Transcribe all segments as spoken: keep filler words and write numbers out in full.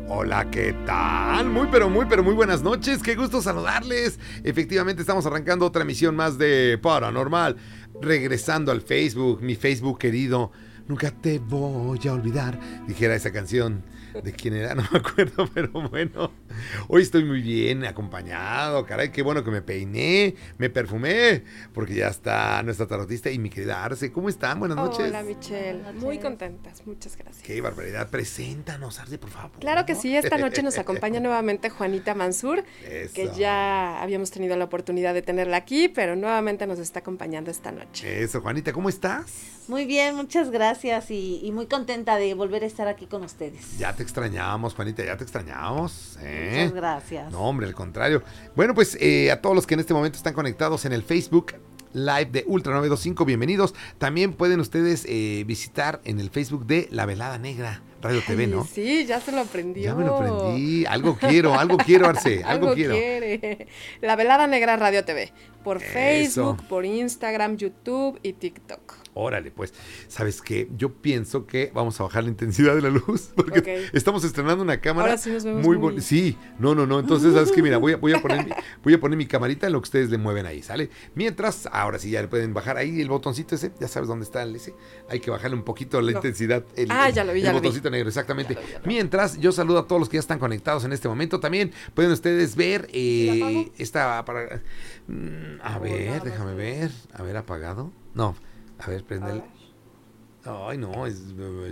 Hola, ¿qué tal? Muy, pero muy, pero muy buenas noches. Qué gusto saludarles. Efectivamente, estamos arrancando otra emisión más de Paranormal. Regresando al Facebook, mi Facebook querido. Nunca te voy a olvidar. Dijera esa canción. ¿De quién era? No me acuerdo, pero bueno. Hoy estoy muy bien acompañado. Caray, qué bueno que me peiné, me perfumé, porque ya está nuestra tarotista y mi querida Arce. ¿Cómo están? Buenas noches. Hola, Michelle. Muy contentas. Muchas gracias. Qué barbaridad. Preséntanos, Arce, por favor. Claro que sí. Esta noche nos acompaña nuevamente Juanita Mansur, Eso. que ya habíamos tenido la oportunidad de tenerla aquí, pero nuevamente nos está acompañando esta noche. Eso, Juanita, ¿cómo estás? Muy bien, muchas gracias y, y muy contenta de volver a estar aquí con ustedes. Ya te extrañábamos, Juanita, ya te extrañábamos. ¿eh? Muchas gracias. No, hombre, al contrario. Bueno, pues eh, a todos los que en este momento están conectados en el Facebook Live de Ultra novecientos veinticinco, bienvenidos. También pueden ustedes eh, visitar en el Facebook de La Velada Negra Radio T V, ¿no? Ay, sí, ya se lo aprendió. Ya me lo aprendí. Algo quiero, algo quiero, Arce. Algo, algo quiero. quiere. La Velada Negra Radio T V. Por Eso. Facebook, por Instagram, YouTube y TikTok. Órale, pues, ¿sabes qué? Yo pienso que vamos a bajar la intensidad de la luz porque Okay. estamos estrenando una cámara. Ahora sí nos vemos muy muy- bonita. Sí, no, no, no. Entonces, ¿sabes qué? Mira, voy a, voy a poner mi, voy a poner mi camarita en lo que ustedes le mueven ahí, ¿sale? Mientras, ahora sí ya le pueden bajar ahí el botoncito ese, ya sabes dónde está el ese. Hay que bajarle un poquito la No. intensidad. El, Ah, el- ya lo vi, el ya lo vi. botoncito negro, exactamente. Ya lo vi, ya lo vi. Mientras, yo saludo a todos los que ya están conectados en este momento. También pueden ustedes ver eh, ¿La apago? esta para. Mm, a ver, déjame ver. A ver, apagado. No, a ver, prende el. Ay, no, es...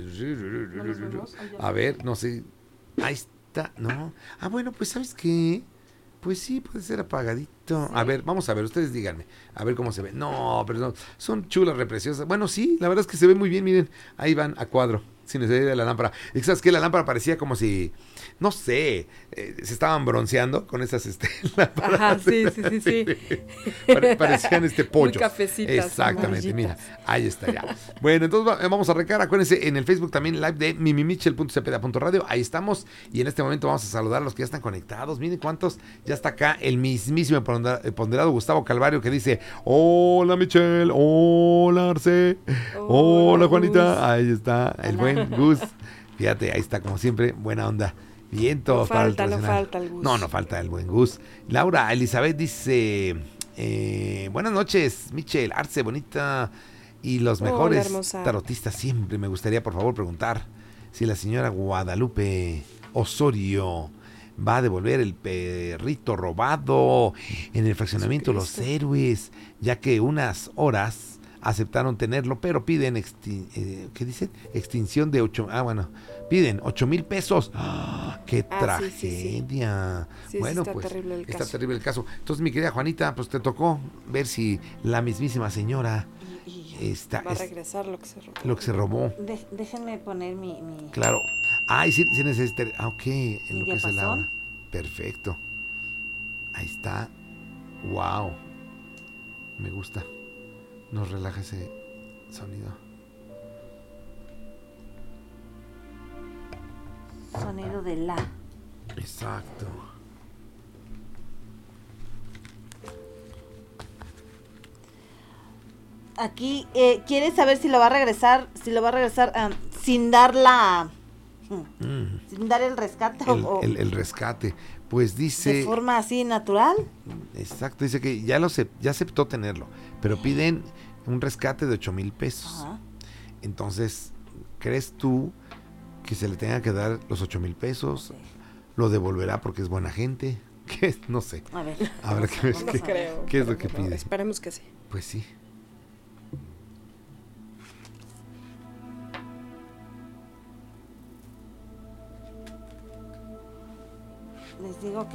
A ver, no sé. Ahí está, no. Ah, bueno, pues, ¿sabes qué? Pues sí, puede ser apagadito. A ver, vamos a ver, ustedes díganme. A ver cómo se ve. No, pero no, son chulas, repreciosas. Bueno, sí, la verdad es que se ve muy bien, miren. Ahí van a cuadro, sin necesidad de la lámpara. Y sabes que la lámpara parecía como si, no sé, eh, se estaban bronceando con esas este, lámparas. Ajá, sí, sí, sí, sí. Pare- Parecían este pollo. Muy cafecitas, Exactamente, mira, amarillitas. ahí está ya. Bueno, entonces va- vamos a arrancar. Acuérdense, en el Facebook también live de mimimichel punto cepeda punto radio. Ahí estamos. Y en este momento vamos a saludar a los que ya están conectados. Miren cuántos. Ya está acá el mismísimo pondera- eh, ponderado Gustavo Calvario que dice: Hola Michelle, hola Arce, hola, Hola, Juanita. Gus. Ahí está el Hola. buen Gus. Fíjate, ahí está como siempre, buena onda. Vientos No para el falta, no tradicional. falta el Gus. No, no falta el buen Gus. Laura Elizabeth dice: eh, buenas noches, Michelle, Arce, bonita. Y los Hola, mejores hermosa. tarotistas siempre. Me gustaría, por favor, preguntar si la señora Guadalupe Osorio va a devolver el perrito robado en el fraccionamiento Los Jesucristo. Héroes, ya que unas horas aceptaron tenerlo, pero piden exti- eh, ¿qué dicen? Extinción de ocho, ah bueno, piden ocho mil pesos. ¡Ah! ¡Qué Ah, sí, sí, sí. tragedia! Sí, sí, bueno, está pues terrible el está caso. terrible el caso. Entonces, mi querida Juanita, pues te tocó ver si la mismísima señora Y, y está Va a es regresar lo que se robó. lo que se robó. de- déjenme poner mi, mi- Claro. Ay, sí, sí necesita. Ah, ok. En ¿Mi lo que es el diapasón? aura. Perfecto. Ahí está. Wow. Me gusta. Nos relaja ese sonido. sonido de la. Exacto. Aquí eh, quiere saber si lo va a regresar, si lo va a regresar ah, sin dar la, hmm, Mm. sin dar el rescate El, o, o el- el rescate. Pues de dice. forma así natural. Exacto. Dice que ya lo acep- ya aceptó tenerlo. Pero piden un rescate de ocho mil pesos. Ajá. Entonces, ¿crees tú que se le tenga que dar los ocho mil pesos? Ok. ¿Lo devolverá porque es buena gente? ¿Qué? No sé. A ver. Habrá que ver vamos No qué, a ver. creo. qué es lo pero que bueno, pide. Esperemos que sí. Pues sí. Les digo que